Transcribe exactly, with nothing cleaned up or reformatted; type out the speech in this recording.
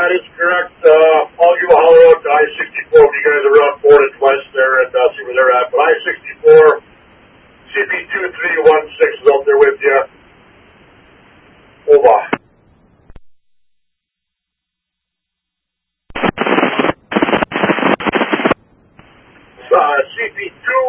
that is correct. Uh, I'll give a holler out to I sixty-four when you guys are up Portage West there and uh, see where they're at. But I sixty-four, C P two three one six is out there with you. Over. Uh, C P two